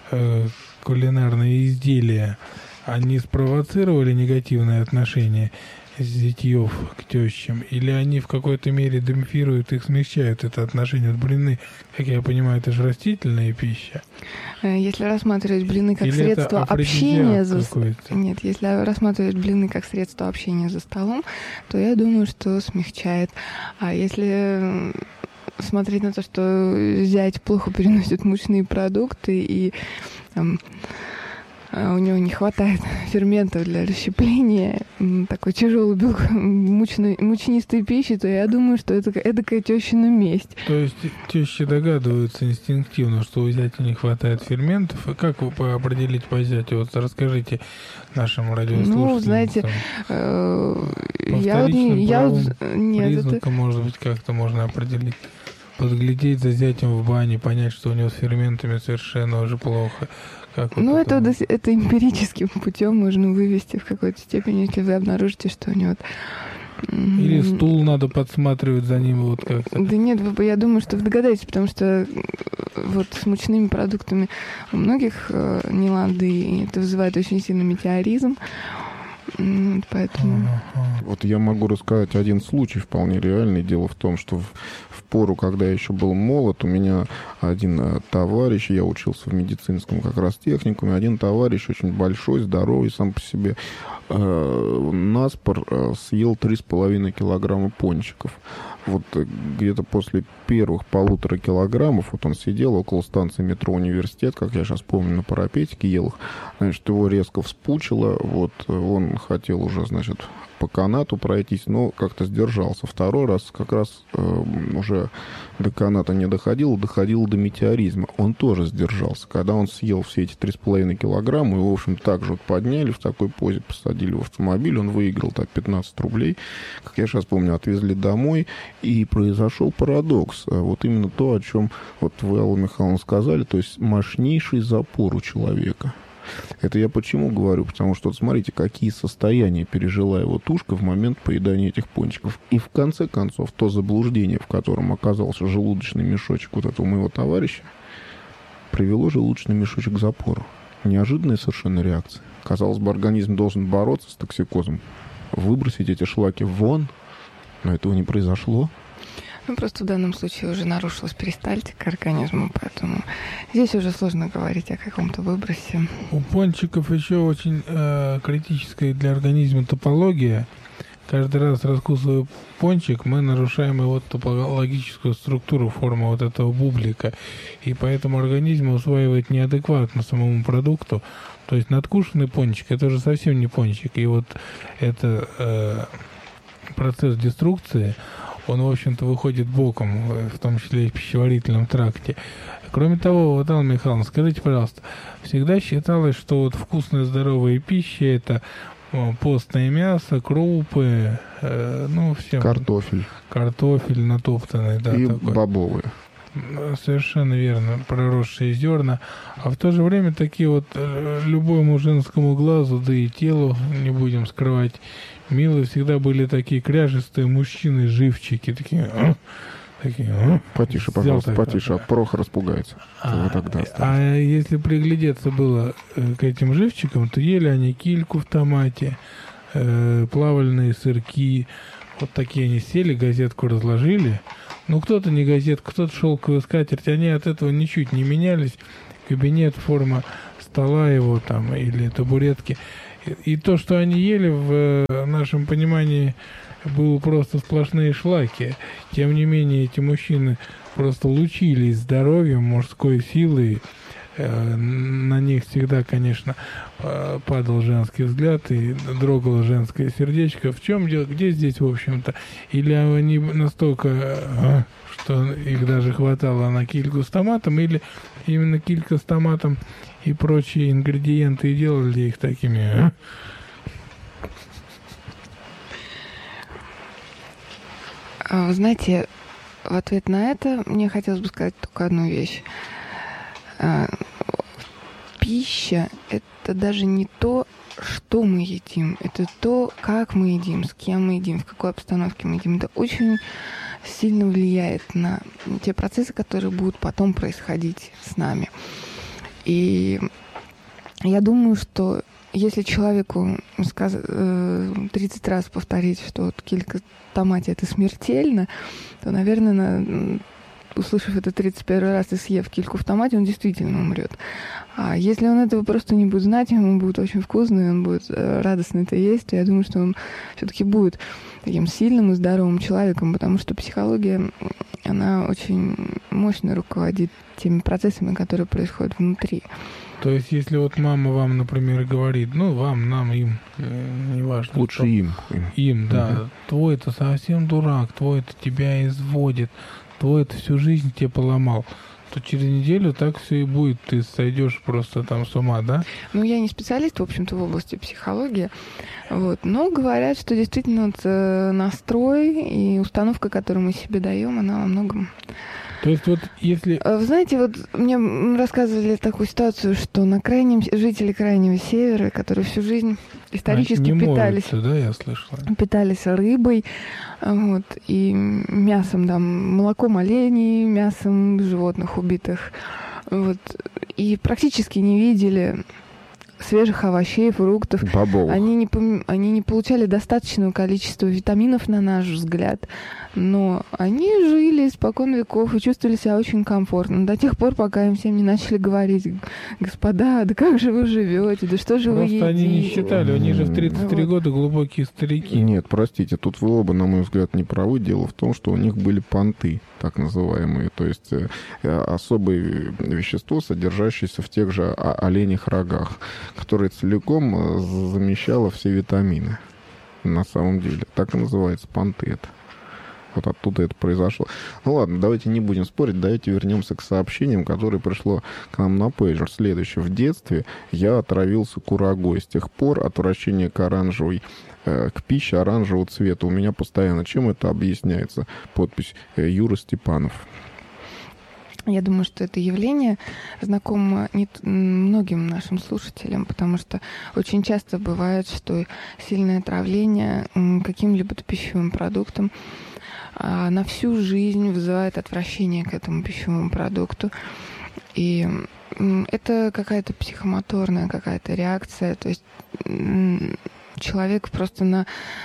кулинарные изделия, они спровоцировали негативное отношение зятьев к тещам? Или они в какой-то мере демпфируют их, смягчают это отношение? Блины, как я понимаю, это же растительная пища. Если рассматривать блины как или средство общения Нет, если рассматривать блины как средство общения за столом, то я думаю, что смягчает. А если смотреть на то, что зять плохо переносит мучные продукты и у него не хватает ферментов для расщепления такой тяжелой мучнистой пищи, то я думаю, что это эдакая тещина месть. То есть тещи догадываются инстинктивно, что у зятя не хватает ферментов. И как вы определить по зятю? Вот расскажите нашим радиослушателям. Ну, знаете, признаком, может быть, как-то можно определить. Подглядеть за зятем в бане, понять, что у него с ферментами совершенно уже плохо. Ну, это эмпирическим путем можно вывести в какой-то степени, если вы обнаружите, что у него... Или стул надо подсматривать за ним вот как-то. Да нет, я думаю, что вы догадаетесь, потому что вот с мучными продуктами у многих нелады, и это вызывает очень сильный метеоризм. Поэтому... Вот я могу рассказать один случай вполне реальный. Дело в том, что в пору, когда я еще был молод, у меня один товарищ, я учился в медицинском как раз техникуме, один товарищ очень большой, здоровый сам по себе, наспор съел 3,5 килограмма пончиков. Вот где-то после первых 1,5 килограммов, вот он сидел около станции метро «Университет», как я сейчас помню, на парапетике ел их, значит, его резко вспучило, вот он хотел уже, значит, по канату пройтись, но как-то сдержался. Второй раз как раз уже до каната не доходило до метеоризма. Он тоже сдержался. Когда он съел все эти 3,5 килограмма, его, в общем, так же вот подняли в такой позе, посадили в автомобиль, он выиграл так 15 рублей. Как я сейчас помню, отвезли домой, и произошел парадокс. Вот именно то, о чем вот вы, Алла Михайловна, сказали, то есть мощнейший запор у человека. Это я почему говорю? Потому что, вот смотрите, какие состояния пережила его тушка в момент поедания этих пончиков. И в конце концов, то заблуждение, в котором оказался желудочный мешочек вот этого моего товарища, привело желудочный мешочек к запору. Неожиданная совершенно реакция. Казалось бы, организм должен бороться с токсикозом, выбросить эти шлаки вон, но этого не произошло. Ну, просто в данном случае уже нарушилась перистальтика организма, поэтому здесь уже сложно говорить о каком-то выбросе. У пончиков еще очень критическая для организма топология. Каждый раз, раскусывая пончик, мы нарушаем его топологическую структуру, форму вот этого бублика. И поэтому организм усваивает неадекватно самому продукту. То есть надкушенный пончик — это уже совсем не пончик. И вот это процесс деструкции, он, в общем-то, выходит боком, в том числе и в пищеварительном тракте. Кроме того, вот, Алла Михайловна, скажите, пожалуйста, всегда считалось, что вот вкусная здоровая пища — это постное мясо, крупы, ну, все. Картофель Картофель натоптанный, да. И такой. бобовые. совершенно верно, проросшие зерна, а в то же время такие вот любому женскому глазу, да и телу, не будем скрывать, милые всегда были такие кряжестые мужчины, живчики, такие... Потише, пожалуйста, потише, а Прох распугается. А если приглядеться было к этим живчикам, то ели они кильку в томате, плавальные сырки. Вот такие они сели, газетку разложили. Ну, кто-то не газетку, кто-то шелковую скатерть. Они от этого ничуть не менялись. Кабинет, форма стола его там или табуретки. И то, что они ели, в нашем понимании, было просто сплошные шлаки. Тем не менее, эти мужчины просто лучились здоровьем, мужской силой. На них всегда, конечно, падал женский взгляд и дрогало женское сердечко. В чем дело? Где здесь, в общем-то? Или они настолько, что их даже хватало на кильку с томатом, или именно килька с томатом и прочие ингредиенты и делали их такими... Вы знаете, в ответ на это мне хотелось бы сказать только одну вещь. Пища – это даже не то, что мы едим, это то, как мы едим, с кем мы едим, в какой обстановке мы едим. Это очень сильно влияет на те процессы, которые будут потом происходить с нами. И я думаю, что если человеку 30 раз повторить, что вот килька в томате – это смертельно, то, наверное, услышав это 31 раз и съев кильку в томате, он действительно умрет. А если он этого просто не будет знать, ему будет очень вкусно, и он будет радостно это есть, то я думаю, что он все-таки будет таким сильным и здоровым человеком, потому что психология, она очень мощно руководит теми процессами, которые происходят внутри. То есть, если вот мама вам, например, говорит, ну, вам, нам, им, неважно. Лучше им. Им, да. Твой-то совсем дурак, твой-то тебя изводит, твой-то всю жизнь тебе поломал, то через неделю так все и будет. Ты сойдешь просто там с ума, да? Ну, я не специалист, в общем-то, в области психологии, вот, но говорят, что действительно вот, настрой и установка, которую мы себе даем, она во многом... То есть вот если... Вы знаете, вот мне рассказывали такую ситуацию, что на жители Крайнего Севера, которые всю жизнь исторически не питались... моются, да, я слышала? Питались рыбой, вот, и мясом, там, молоком оленей, мясом животных убитых, вот, и практически не видели свежих овощей, фруктов. Бобовых. Они не получали достаточного количества витаминов, на наш взгляд, но они жили испокон веков и чувствовали себя очень комфортно до тех пор, пока им всем не начали говорить: господа, да как же вы живете, да что же вы едите? Просто они не считали, они же в 33 года глубокие старики. Нет, простите, тут вы оба, на мой взгляд, не правы. Дело в том, что у них были понты, так называемые, то есть особое вещество, содержащееся в тех же оленьих рогах, которое целиком замещало все витамины. На самом деле. Так и называется, понты это. Вот оттуда это произошло. Ну ладно, давайте не будем спорить, давайте вернемся к сообщениям, которое пришло к нам на пейджер. Следующее. В детстве я отравился курагой. С тех пор отвращение к пище оранжевого цвета у меня постоянно. Чем это объясняется? Подпись Юра Степанов. Я думаю, что это явление знакомо многим нашим слушателям, потому что очень часто бывает, что сильное отравление каким-либо пищевым продуктом на всю жизнь вызывает отвращение к этому пищевому продукту. И это какая-то психомоторная какая-то реакция, то есть человек просто на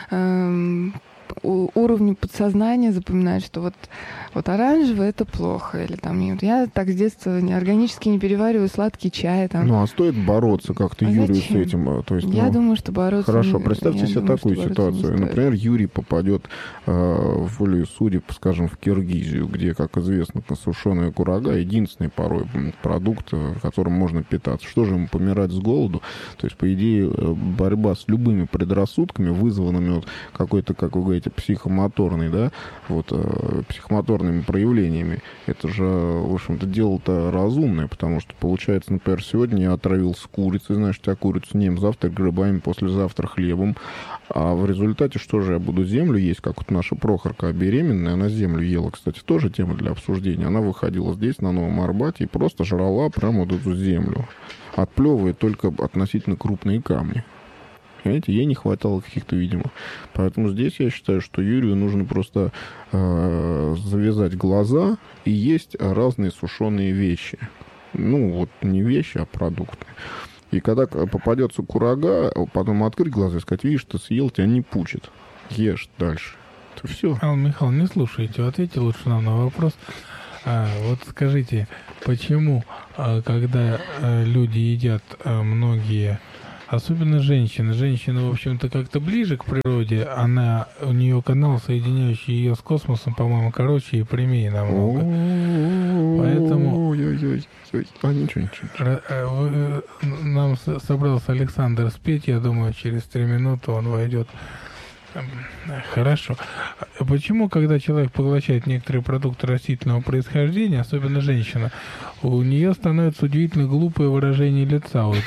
уровне подсознания запоминает, что вот оранжевый — это плохо. Или там, я так с детства органически не перевариваю сладкий чай. Там. Ну, а стоит бороться как-то Юрию с этим? То есть, я думаю, что бороться... Хорошо, представьте себе такую ситуацию. Например, Юрий попадет волею судеб, скажем, в Киргизию, где, как известно, сушеная курага — единственный порой продукт, которым можно питаться. Что же ему, помирать с голоду? То есть, по идее, борьба с любыми предрассудками, вызванными вот какой-то, как вы говорите, говорите психомоторный, да, вот, психомоторными проявлениями, это же, в общем-то, дело-то разумное, потому что, получается, например, сегодня я отравился курицей, значит, я курицу не ем, завтра грибами, послезавтра хлебом, а в результате что же я буду землю есть, как вот наша Прохорка беременная, она землю ела, кстати, тоже тема для обсуждения, она выходила здесь, на Новом Арбате, и просто жрала прямо вот эту землю, отплевывая только относительно крупные камни. Понимаете, ей не хватало каких-то, видимо. Поэтому здесь я считаю, что Юрию нужно просто завязать глаза и есть разные сушеные вещи. Ну, вот не вещи, а продукты. И когда попадется курага, потом открыть глаза и сказать, видишь, ты съел, тебя не пучит. Ешь дальше. Это все. Алла Михайловна, не слушайте, ответьте лучше нам на вопрос. Вот скажите, почему, когда люди едят многие... Особенно женщины. Женщина, в общем-то, как-то ближе к природе. У нее канал, соединяющий ее с космосом, по-моему, короче и прямее намного. Поэтому... Нам собрался Александр спеть, я думаю, через 3 минуты он войдет. Хорошо. Почему, когда человек поглощает некоторые продукты растительного происхождения, особенно женщина, у нее становится удивительно глупое выражение лица? Вот,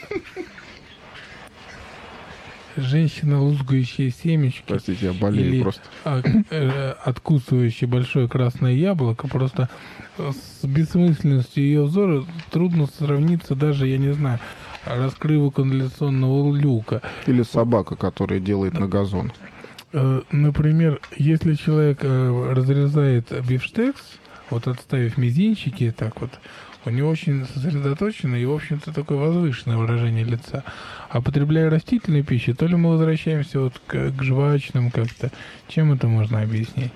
женщина, лузгающая семечки, простите, я болею или просто. Откусывающая большое красное яблоко, просто с бессмысленностью ее взора трудно сравниться даже, я не знаю, раскрыву канализационного люка. Или собака, которая делает на газон. Например, если человек разрезает бифштекс, вот отставив мизинчики, так вот, у него очень сосредоточено и, в общем-то, такое возвышенное выражение лица. А потребляя растительную пищу, то ли мы возвращаемся вот к жвачным как-то. Чем это можно объяснить?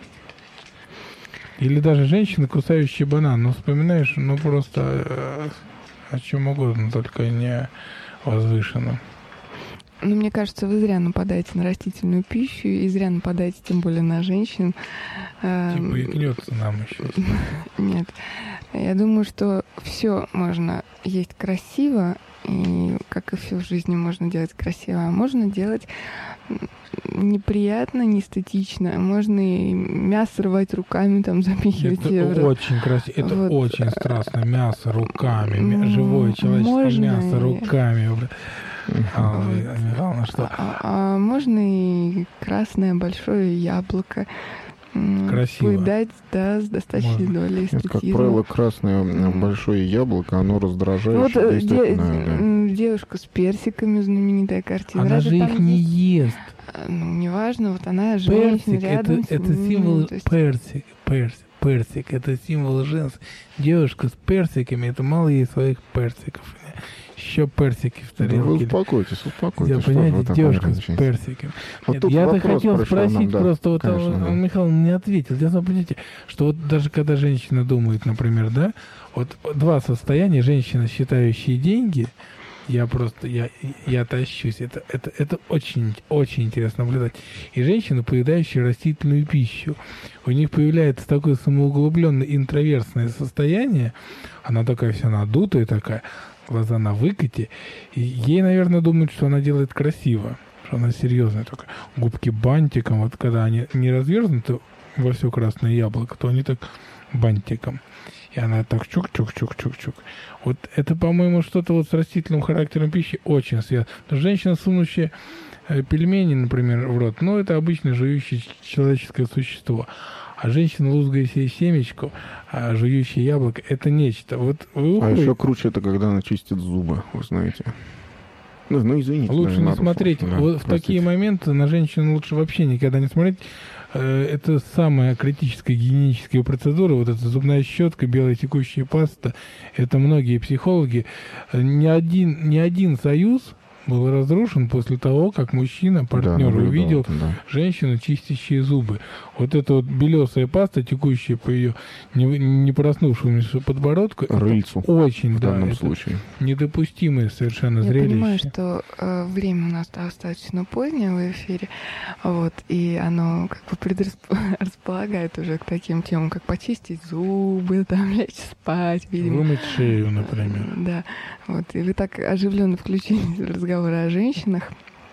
Или даже женщина, кусающая банан. Ну, вспоминаешь, ну, просто о чем угодно, только не возвышенном. Ну, мне кажется, вы зря нападаете на растительную пищу и зря нападаете, тем более на женщин. Типа икнется нам еще. Нет. Я думаю, что все можно есть красиво, и как и все в жизни можно делать красиво, а можно делать неприятно, неэстетично. Можно и мясо рвать руками, там запихивать это очень красиво, это вот. Очень страстно. Мясо руками, живое человеческое мясо руками. Михайловна, что? А можно и красное большое яблоко. Красиво. Поедать, да, с достаточной долей эстетизма. Как правило, красное большое яблоко, оно раздражающее. Вот девушка с персиками, знаменитая картина. Она же их не ест. Ну, неважно, вот она женщина рядом с это символ персик, это символ женства. Девушка с персиками, это мало ей своих персиков. Еще персики в тарелке. Вы успокойтесь. Я понимаете, девушка с персиками. Вот я-то хотел спросить, просто вот Михаил не ответил. Я понимаете, что вот даже когда женщина думает, например, да, вот два состояния: женщина, считающая деньги, я тащусь. Это очень, очень интересно наблюдать. И женщина, поедающая растительную пищу. У них появляется такое самоуглубленное интроверсное состояние. Она такая вся надутая, такая, глаза на выкате. И ей, наверное, думают, что она делает красиво, что она серьезная такая. Губки бантиком. Вот когда они не развернуты во все красное яблоко, то они так бантиком. И она так чук-чук-чук-чук-чук. Вот это, по-моему, что-то вот с растительным характером пищи очень связано. Женщина, сунущая пельмени, например, в рот, ну, это обычно жующее человеческое существо. А женщина, лузгающая семечку, жующая яблоко, это нечто. Вот вы А еще круче это, когда она чистит зубы, вы знаете. Ну извините. Лучше не смотреть. Да, вот в такие моменты на женщину лучше вообще никогда не смотреть. Это самая критическая гигиеническая процедура, вот эта зубная щетка, белая текущая паста. Это многие психологи. Ни один союз был разрушен после того, как мужчина, партнер, увидел женщину, чистящие зубы. Вот эта вот белесая паста, текущая по ее не проснувшемуся подбородку, рыльцу, это очень, в данном случае, недопустимое совершенно зрелище. Я понимаю, что время у нас достаточно позднее в эфире, вот, и оно как бы располагает уже к таким темам, как почистить зубы, там, лечь спать, видимо. Вымыть шею, например. Да, вот, и вы так оживленно включились в разговор о женщинах.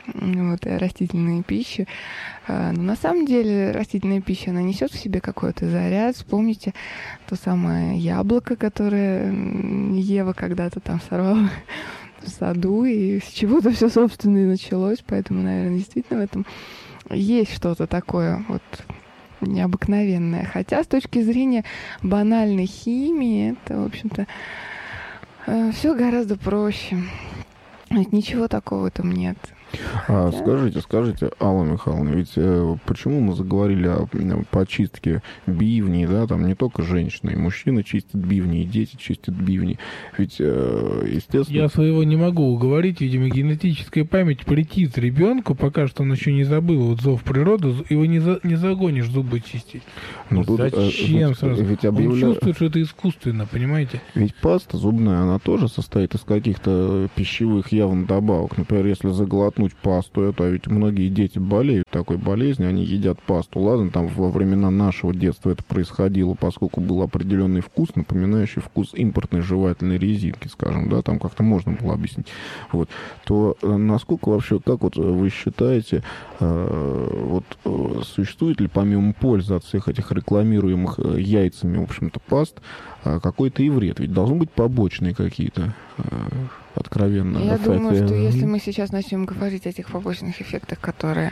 вот, и растительные пищи. Но на самом деле растительная пища, она несет в себе какой-то заряд. Вспомните то самое яблоко, которое Ева когда-то там сорвала в саду, и с чего-то все, собственно, и началось. Поэтому, наверное, действительно в этом есть что-то такое вот необыкновенное. Хотя с точки зрения банальной химии, это, в общем-то, все гораздо проще. Ведь ничего такого там нет. Скажите, Алла Михайловна, ведь почему мы заговорили о почистке бивней, да, там не только женщины, и мужчины чистят бивни, и дети чистят бивни, ведь, естественно... Я своего не могу уговорить, видимо, генетическая память полетит ребенку, пока что он еще не забыл вот зов природы, его не загонишь зубы чистить. Ну, тут, зачем сразу? Ведь Он чувствует, что это искусственно, понимаете? Ведь паста зубная, она тоже состоит из каких-то пищевых явно добавок. Например, если заглотнуть пасту, это ведь многие дети болеют такой болезнью, они едят пасту. Ладно, там во времена нашего детства это происходило, поскольку был определенный вкус, напоминающий вкус импортной жевательной резинки, скажем, да, там как-то можно было объяснить. Вот. То насколько вообще, как вот вы считаете, вот существует ли помимо пользы от всех этих рекламируемых яйцами, в общем-то, паст, какой-то и вред? Ведь должны быть побочные какие-то откровенно. Я думаю, что если мы сейчас начнем говорить о тех побочных эффектах, которые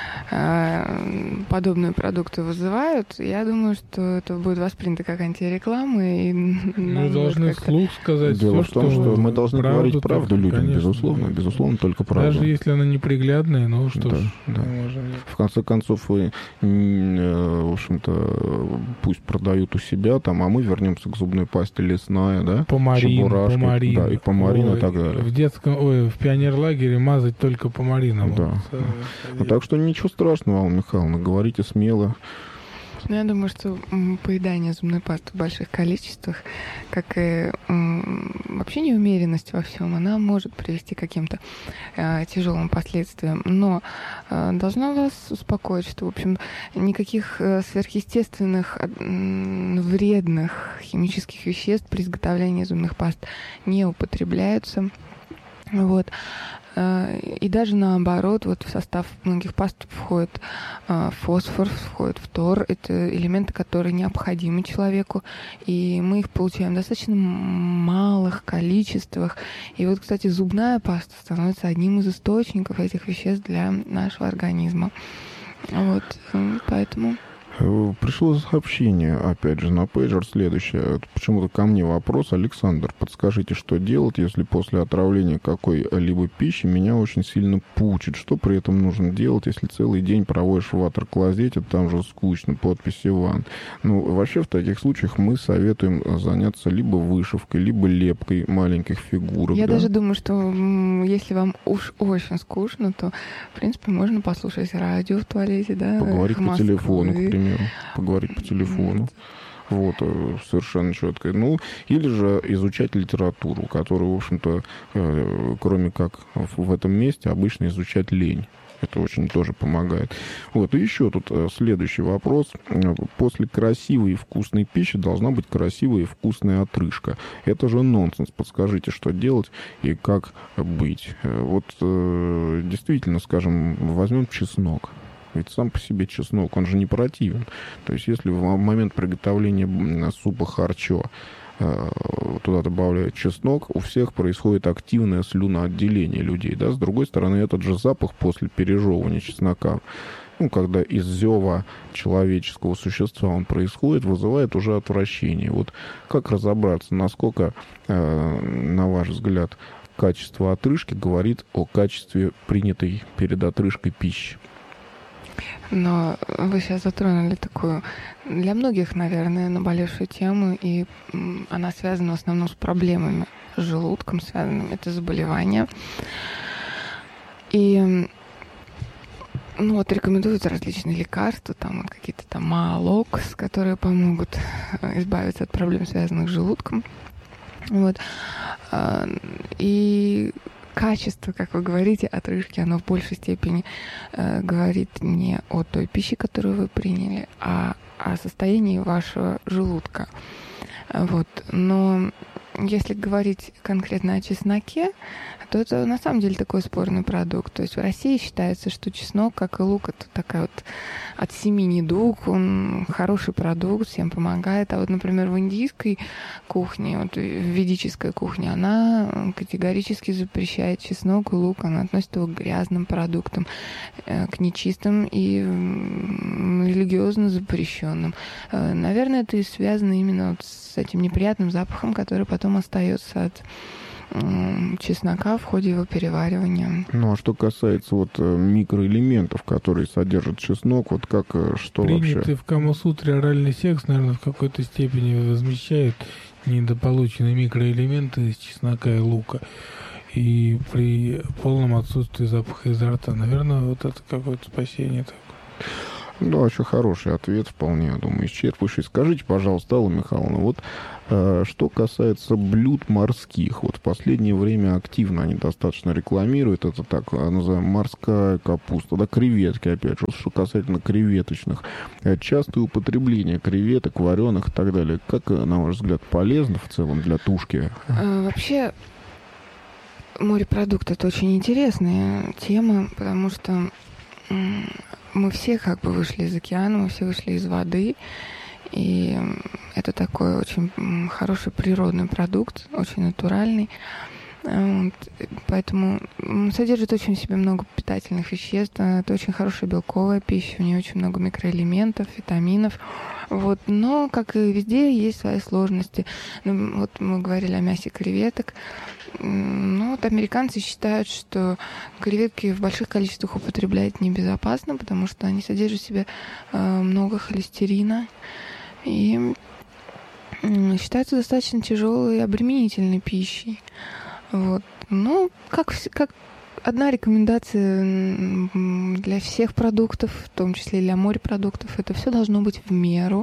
подобные продукты вызывают, я думаю, что это будет воспринято как антиреклама. И мы должны вслух сказать Дело все, в том, что мы должны говорить правду людям, конечно, безусловно, только правду. Даже если она неприглядная, ну что ж. Да. В конце концов, в общем-то, пусть продают у себя, там, а мы вернемся к зубной пасте лесная, да? Помарин, да, и помарин, и так далее. В пионерлагере мазать только помарином. Да. Так что ничего страшного, Алла Михайловна, говорите смело. Ну, я думаю, что поедание зубной пасты в больших количествах, как и вообще неумеренность во всем, она может привести к каким-то тяжелым последствиям. Но должна вас успокоить, что, в общем, никаких сверхъестественных вредных химических веществ при изготовлении зубных паст не употребляются. Вот. И даже наоборот, вот в состав многих паст входит фосфор, входит фтор. Это элементы, которые необходимы человеку, и мы их получаем в достаточно малых количествах. И вот, кстати, зубная паста становится одним из источников этих веществ для нашего организма. Вот, поэтому... Пришло сообщение, опять же, на пейджер следующее. Почему-то ко мне вопрос. Александр, подскажите, что делать, если после отравления какой-либо пищи меня очень сильно пучит? Что при этом нужно делать, если целый день проводишь в ватер-клозете, там же скучно, подпись Иван? Ну, вообще в таких случаях мы советуем заняться либо вышивкой, либо лепкой маленьких фигурок. Я даже думаю, что если вам уж очень скучно, то, в принципе, можно послушать радио в туалете, да? Поговорить по телефону, к примеру. Поговорить по телефону. Вот, совершенно четко. Ну, или же изучать литературу, которую, в общем-то, кроме как в этом месте, обычно изучать лень. Это очень тоже помогает. Вот, и еще тут следующий вопрос. После красивой и вкусной пищи должна быть красивая и вкусная отрыжка. Это же нонсенс. Подскажите, что делать и как быть. Вот, действительно, скажем, возьмем чеснок. Ведь сам по себе чеснок, он же не противен. То есть, если в момент приготовления супа харчо туда добавляют чеснок, у всех происходит активное слюноотделение людей. Да? С другой стороны, этот же запах после пережевывания чеснока, ну, когда из зева человеческого существа он происходит, вызывает уже отвращение. Вот как разобраться, насколько, на ваш взгляд, качество отрыжки говорит о качестве принятой перед отрыжкой пищи? Но вы сейчас затронули такую, для многих, наверное, наболевшую тему, и она связана в основном с проблемами с желудком, связанными, это заболевания. И ну, вот рекомендуются различные лекарства, там вот какие-то там Маалокс, которые помогут избавиться от проблем, связанных с желудком. Вот. И качество, как вы говорите, отрыжки, оно в большей степени говорит не о той пище, которую вы приняли, а о состоянии вашего желудка. Вот. Но если говорить конкретно о чесноке, то это на самом деле такой спорный продукт. То есть в России считается, что чеснок, как и лук, это такая вот от семи недуг, он хороший продукт, всем помогает. А вот, например, в индийской кухне, вот в ведической кухне, она категорически запрещает чеснок и лук, она относит его к грязным продуктам, к нечистым и религиозно запрещенным. Наверное, это и связано именно вот с этим неприятным запахом, который потом остается от чеснока в ходе его переваривания. Ну, а что касается вот микроэлементов, которые содержат чеснок, вот как, что принятый вообще? В Камасутре оральный секс, наверное, в какой-то степени возмещает недополученные микроэлементы из чеснока и лука. И при полном отсутствии запаха изо рта, наверное, вот это какое-то спасение такое. Да, очень хороший ответ, вполне, я думаю, исчерпывающий. Скажите, пожалуйста, Алла Михайловна, вот что касается блюд морских, вот в последнее время активно они достаточно рекламируют, это так называем морская капуста, да, креветки, опять же, что касательно креветочных, частое употребление креветок, вареных и так далее, как, на ваш взгляд, полезно в целом для тушки? Вообще, морепродукты — это очень интересная тема, потому что мы все как бы вышли из океана, мы все вышли из воды, и это такой очень хороший природный продукт, очень натуральный. Вот, поэтому содержит очень в себе много питательных веществ. Это очень хорошая белковая пища, у нее очень много микроэлементов, витаминов. Вот. Но, как и везде, есть свои сложности. Вот мы говорили о мясе креветок. Ну, вот американцы считают, что креветки в больших количествах употреблять небезопасно, потому что они содержат в себе много холестерина. И считаются достаточно тяжелой и обременительной пищей. Вот. Ну, как одна рекомендация для всех продуктов, в том числе и для морепродуктов, это все должно быть в меру.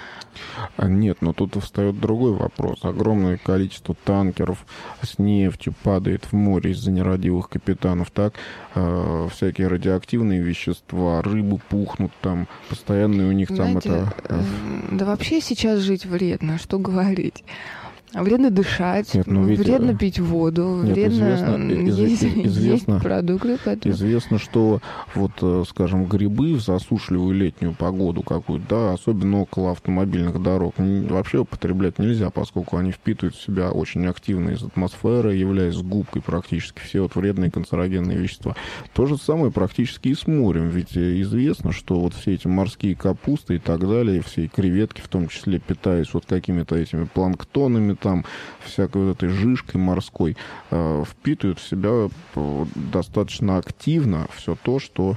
Нет, но тут встает другой вопрос. Огромное количество танкеров с нефтью падает в море из-за нерадивых капитанов, так? Всякие радиоактивные вещества, рыбы пухнут там, постоянно у них. Знаете, там это... Да вообще сейчас жить вредно, что говорить. Вредно дышать, Нет, ведь, вредно пить воду, вредно есть продукты. Поэтому... Известно, что вот, скажем, грибы в засушливую летнюю погоду какую-то, да, особенно около автомобильных дорог, вообще употреблять нельзя, поскольку они впитывают в себя очень активно из атмосферы, являясь губкой практически все вот вредные канцерогенные вещества. То же самое практически и с морем, ведь известно, что вот все эти морские капусты и так далее, все креветки в том числе, питаясь вот какими-то этими планктонами, там, всякой вот этой жижкой морской, впитывают в себя достаточно активно все то, что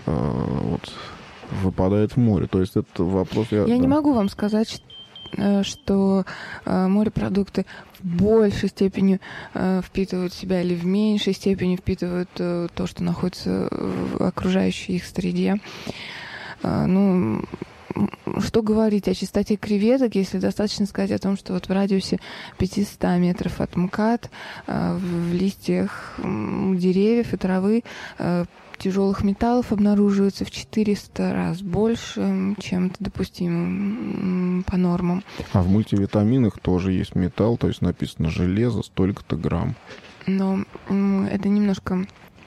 вот выпадает в море. То есть это вопрос... Я не могу вам сказать, что морепродукты в большей степени впитывают в себя или в меньшей степени впитывают то, что находится в окружающей их среде. Ну... Что говорить о чистоте креветок, если достаточно сказать о том, что вот в радиусе 500 метров от МКАД в листьях деревьев и травы тяжелых металлов обнаруживается в 400 раз больше, чем это допустимо по нормам. А в мультивитаминах тоже есть металл, то есть написано железо, столько-то грамм. Но это немножко...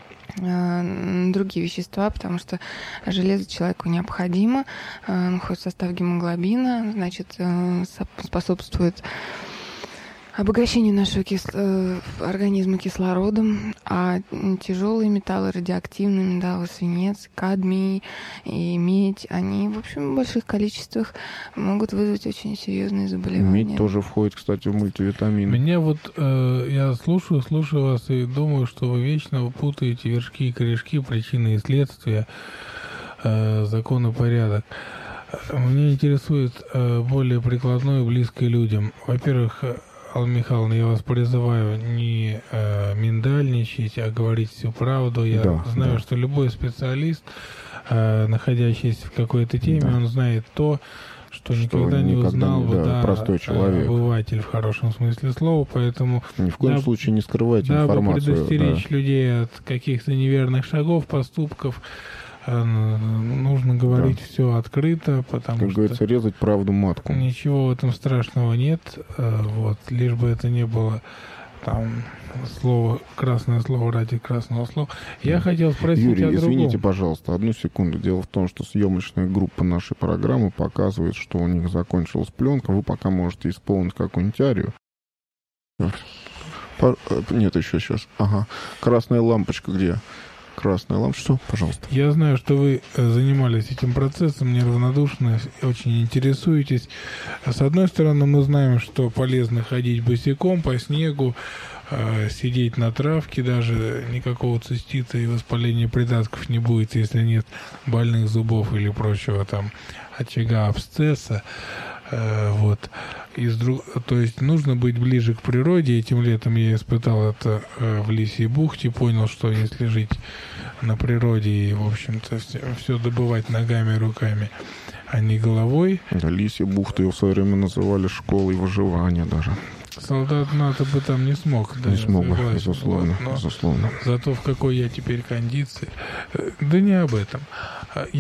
другие вещества, потому что железо человеку необходимо, входит в состав гемоглобина, значит, способствует обогащению нашего организма кислородом, а тяжелые металлы, радиоактивные металлы, свинец, кадмий и медь, они, в общем, в больших количествах могут вызвать очень серьезные заболевания. Медь тоже входит, кстати, в мультивитамины. Меня вот, я слушаю вас и думаю, что вы вечно путаете вершки и корешки, причины и следствия, закон и порядок. Меня интересует более прикладное и близкое людям. Во-первых, Алла Михайловна, я вас призываю не миндальничать, а говорить всю правду. Я знаю, что любой специалист, находящийся в какой-то теме, он знает то, что никогда не узнал бы простой человек, обыватель в хорошем смысле слова, поэтому... Ни в коем случае не скрывайте информацию. Предостеречь людей от каких-то неверных шагов, поступков, нужно говорить все открыто, потому как что... говорится, резать правду матку. Ничего в этом страшного нет, вот, лишь бы это не было там красное слово ради красного слова. Я хотел спросить Юрий, о другом. извините, пожалуйста, одну секунду. Дело в том, что съемочная группа нашей программы показывает, что у них закончилась пленка. Вы пока можете исполнить какую-нибудь арию. Нет, еще сейчас. Ага. Красная лампочка где? Красная лампочка. Что? Пожалуйста. Я знаю, что вы занимались этим процессом, неравнодушно, очень интересуетесь. С одной стороны, мы знаем, что полезно ходить босиком по снегу, сидеть на травке, даже никакого цистита и воспаления придатков не будет, если нет больных зубов или прочего там очага абсцесса. Вот. То есть нужно быть ближе к природе. Этим летом я испытал это в Лисьей бухте, понял, что если жить на природе и, в общем-то, все добывать ногами и руками, а не головой. Да, Лисья бухта ее в свое время называли школой выживания даже. Солдат НАТО бы там не смог. Да, не смог бы, согласен, безусловно, вот, безусловно. Зато в какой я теперь кондиции. Да не об этом.